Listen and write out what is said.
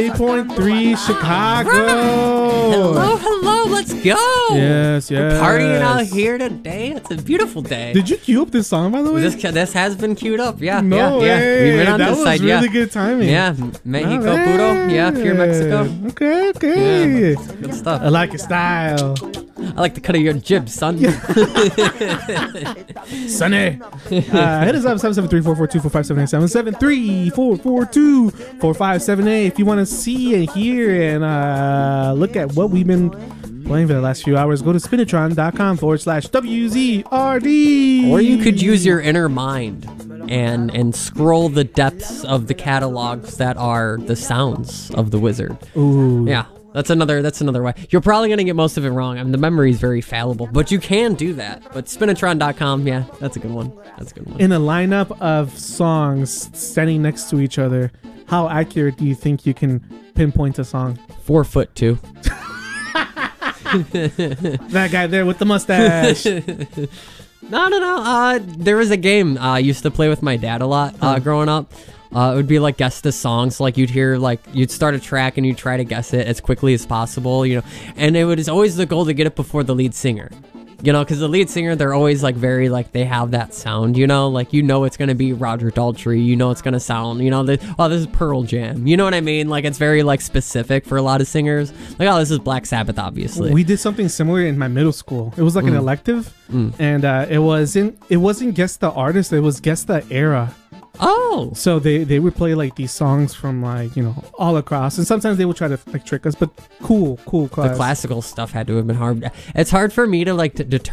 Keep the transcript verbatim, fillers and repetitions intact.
ninety-eight point three Chicago. Hello, hello, let's go. Yes, yes. We're partying out here today. It's a beautiful day. Did you cue up this song, by the way? This this has been queued up. Yeah, no yeah, way. yeah. We went on that this was side. really Yeah, good timing. yeah. Mexico, All right. puro. Yeah, pure Mexico. Okay, okay. Yeah, good stuff. I like your style. I like the cut of your jib, son. Sonny. Uh, hit us up seven seven three, four four two, four five seven eight, seven seven three, four four two, four five seven eight if you want to see and hear and uh, look at what we've been playing for the last few hours. Go to spinatron.com forward slash W Z R D. Or you could use your inner mind and and scroll the depths of the catalogs that are the sounds of the wizard. Ooh. Yeah. That's another that's another way. You're probably going to get most of it wrong. I mean, the memory is very fallible, but you can do that. But spinatron dot com, yeah, that's a good one. That's a good one. In a lineup of songs standing next to each other, how accurate do you think you can pinpoint a song? Four foot two. That guy there with the mustache. No, no, no. Uh, there was a game uh, I used to play with my dad a lot uh, growing up. Uh, it would be like guess the songs. Like you'd hear, like you'd start a track and you'd try to guess it as quickly as possible, you know. And it was always the goal to get it before the lead singer, you know, because the lead singer, they're always like very like they have that sound, you know, like you know it's gonna be Roger Daltrey, you know it's gonna sound, you know, the, oh this is Pearl Jam, you know what I mean? Like it's very like specific for a lot of singers. Like oh this is Black Sabbath, obviously. We did something similar in my middle school. It was like Mm. an elective, Mm. and uh, it wasn't it wasn't guess the artist. It was guess the era. Oh, So they, they would play like these songs from like, you know, all across. And sometimes they would try to like trick us, but cool, cool class. the classical stuff had to have been hard. It's hard for me to like to determine